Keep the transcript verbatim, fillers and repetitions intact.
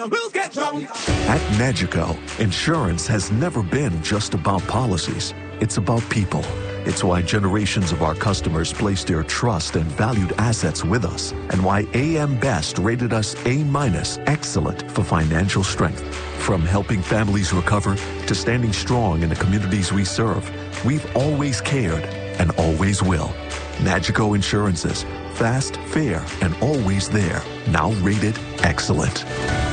We'll get drunk. At Nagico, insurance has never been just about policies. It's about people. It's why generations of our customers place their trust and valued assets with us, and why A M Best rated us A-minus, excellent for financial strength. From helping families recover to standing strong in the communities we serve, we've always cared and always will. Nagico Insurances, fast, fair, and always there. Now rated excellent.